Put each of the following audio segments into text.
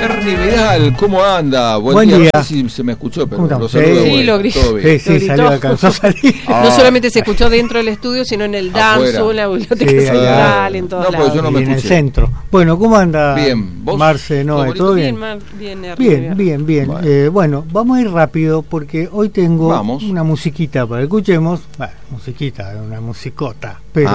Ernie Vidal, ¿cómo anda? Buen día. No sé si se me escuchó, pero lo Sí, saludo. Sí, lo gritó. Todo bien. Sí, salió, alcanzó a salir. No solamente se escuchó dentro del estudio, sino en el danzo, en la biblioteca Sí, central, en todos No, lados. pues yo no me Y en el escuché. centro. Bueno, ¿cómo anda? Bien, ¿vos? Marce, Noé, ¿todo bien? Bien, Ernie. Bien. Bueno, vamos a ir rápido porque hoy tengo Vamos. una musiquita para que escuchemos. Bueno, musiquita, una musicota. Pero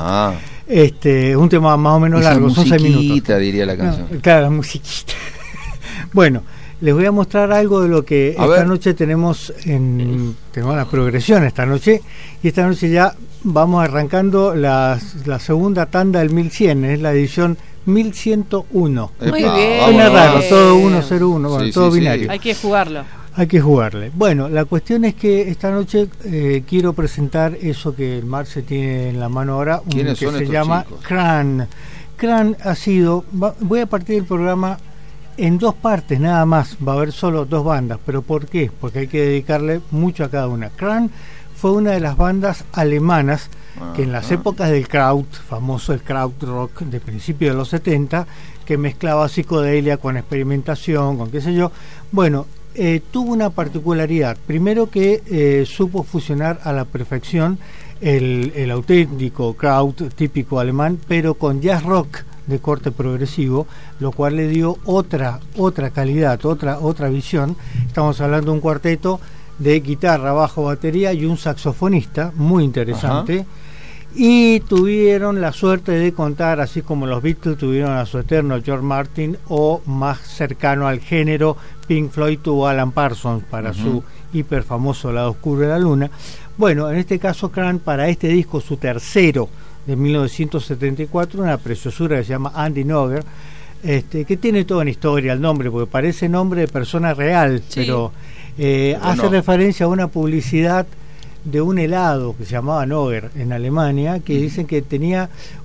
un tema más o menos esa largo, son 6 minutos. musiquita, diría la canción. No, claro, la musiquita. Bueno, les voy a mostrar algo de lo que esta noche tenemos tenemos la progresión esta noche, y esta noche ya vamos arrancando la segunda tanda del 1100, es la edición 1101. Muy bien. Suena raro, todo 101, bueno, Sí, todo sí, binario. sí. Hay que jugarlo. Hay que jugarle. Bueno, la cuestión es que esta noche quiero presentar eso que el Marce tiene en la mano ahora, ¿Quiénes que son se estos llama chicos? Cran. Cran ha sido, voy a partir del programa en 2 partes nada más, va a haber solo 2 bandas, pero ¿por qué? Porque hay que dedicarle mucho a cada una. Cran fue una de las bandas alemanas que en las épocas del Kraut, famoso el Krautrock de principios de los 70, que mezclaba psicodelia con experimentación, con qué sé yo, bueno, tuvo una particularidad. Primero que supo fusionar a la perfección el auténtico Kraut típico alemán, pero con jazz rock de corte progresivo, lo cual le dio otra calidad, otra visión. Estamos hablando de un cuarteto de guitarra, bajo, batería y un saxofonista muy interesante. Ajá. Y tuvieron la suerte de contar, así como los Beatles tuvieron a su eterno George Martin, o más cercano al género, Pink Floyd tuvo a Alan Parsons para su hiper famoso Lado Oscuro de la Luna. Bueno, en este caso Cran, para este disco, su tercero de 1974, una preciosura que se llama Andy Noger, que tiene toda una historia el nombre, porque parece nombre de persona real, sí. Pero hace referencia a una publicidad de un helado que se llamaba Noger en Alemania, que dicen que tenía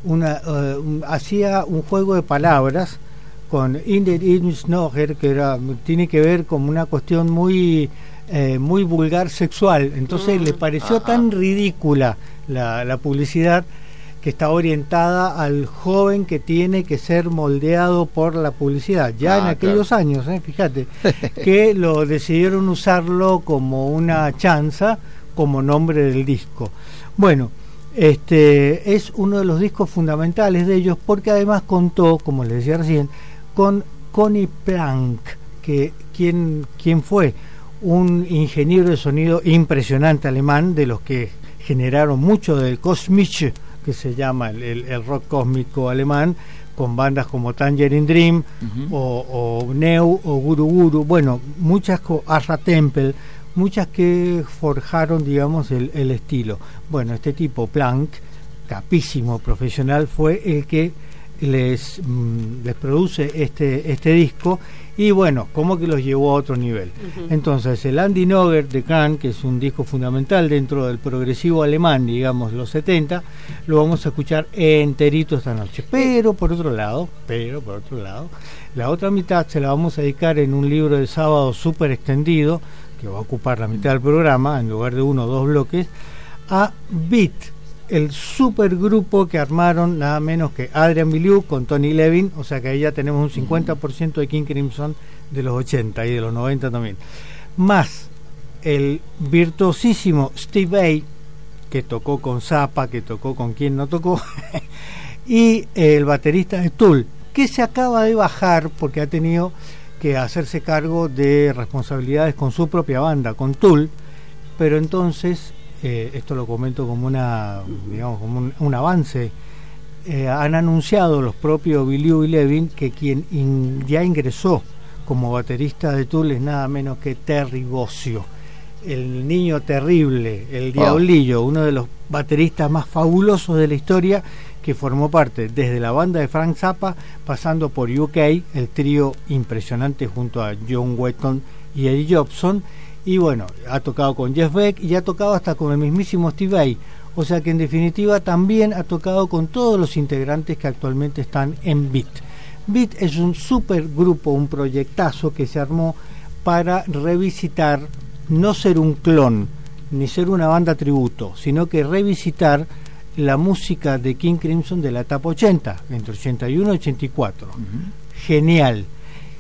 hacía un juego de palabras con In der Ins Noger, que tiene que ver con una cuestión muy vulgar sexual. Entonces le pareció tan ridícula la publicidad, que está orientada al joven que tiene que ser moldeado por la publicidad. Ya en aquellos años, fíjate, que lo decidieron usarlo como una chanza, como nombre del disco. Bueno, es uno de los discos fundamentales de ellos, porque además contó, como les decía recién, con Conny Plank, que quien fue un ingeniero de sonido impresionante alemán, de los que generaron mucho del Kosmische, que se llama el rock cósmico alemán, con bandas como Tangerine Dream, o Neu, o Guru Guru, bueno, muchas, Asra Temple, muchas que forjaron, digamos, el estilo. Bueno, este tipo, Planck, capísimo profesional, fue el que les produce este disco, y bueno, como que los llevó a otro nivel. Entonces, el Andy Noger de Cran, que es un disco fundamental dentro del progresivo alemán, digamos, los 70, lo vamos a escuchar enterito esta noche. Pero por otro lado, la otra mitad se la vamos a dedicar en un libro de sábado súper extendido, que va a ocupar la mitad del programa, en lugar de 1 o 2 bloques, a Beat, el supergrupo que armaron nada menos que Adrian Belew con Tony Levin, o sea que ahí ya tenemos un 50% de King Crimson de los 80 y de los 90 también, más el virtuosísimo Steve Vai, que tocó con Zappa, que tocó con quien no tocó, y el baterista de Tool, que se acaba de bajar porque ha tenido que hacerse cargo de responsabilidades con su propia banda, con Tool, pero entonces esto lo comento como como un avance. Han anunciado los propios Belew y Levin que quien ya ingresó como baterista de Tool es nada menos que Terry Bozzio, el niño terrible, el diablillo, uno de los bateristas más fabulosos de la historia, que formó parte desde la banda de Frank Zappa, pasando por UK, el trío impresionante junto a John Wetton y Eddie Jobson, y bueno, ha tocado con Jeff Beck y ha tocado hasta con el mismísimo Steve Vai, o sea que en definitiva también ha tocado con todos los integrantes que actualmente están en Beat. Beat es un super grupo, un proyectazo que se armó para revisitar, no ser un clon ni ser una banda tributo, sino que revisitar la música de King Crimson de la etapa 80, entre 81 y 84. Genial.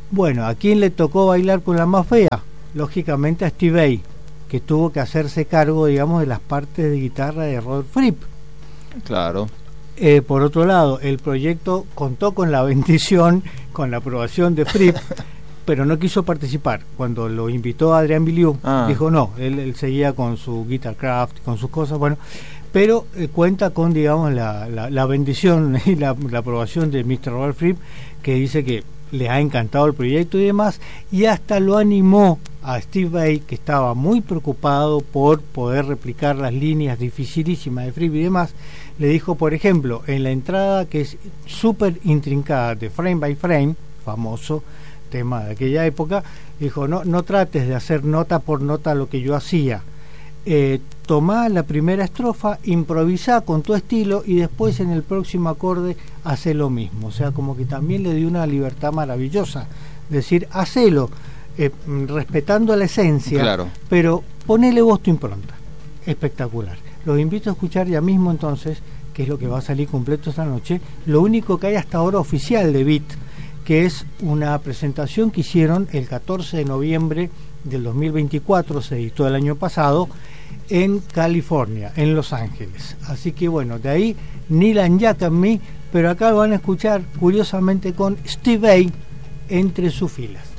Bueno, ¿a quién le tocó bailar con la más fea? Lógicamente a Steve Vai, que tuvo que hacerse cargo, digamos, de las partes de guitarra de Robert Fripp. Claro. Por otro lado, el proyecto contó con la bendición, con la aprobación de Fripp, pero no quiso participar. Cuando lo invitó a Adrian Belew, dijo no, él seguía con su Guitarcraft, con sus cosas, bueno, pero cuenta con, digamos, la bendición y la aprobación de Mr. Robert Fripp, que dice que le ha encantado el proyecto y demás, y hasta lo animó a Steve Vai, que estaba muy preocupado por poder replicar las líneas dificilísimas de Fripp y demás. Le dijo, por ejemplo, en la entrada, que es súper intrincada, de Frame by Frame, famoso tema de aquella época, dijo, no trates de hacer nota por nota lo que yo hacía, tomá la primera estrofa, improvisá con tu estilo y después en el próximo acorde hace lo mismo. O sea, como que también le dio una libertad maravillosa, decir, hacelo respetando la esencia, claro, pero ponele vos tu impronta. Espectacular. Los invito a escuchar ya mismo entonces, que es lo que va a salir completo esta noche, lo único que hay hasta ahora oficial de Beat, que es una presentación que hicieron el 14 de noviembre del 2024, se editó el año pasado, en California, en Los Ángeles. Así que bueno, de ahí Neil and Jack and Me, pero acá lo van a escuchar curiosamente con Steve Vai entre sus filas.